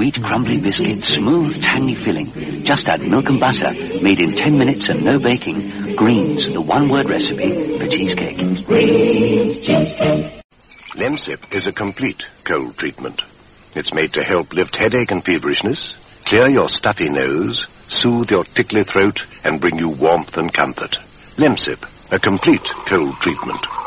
sweet, crumbly biscuit, smooth, tangy filling. Just add milk and butter, made in 10 minutes and no baking. Greens, the one-word recipe for cheesecake. Greens cheesecake. Lemsip is a complete cold treatment. It's made to help lift headache and feverishness, clear your stuffy nose, soothe your tickly throat, and bring you warmth and comfort. Lemsip, a complete cold treatment.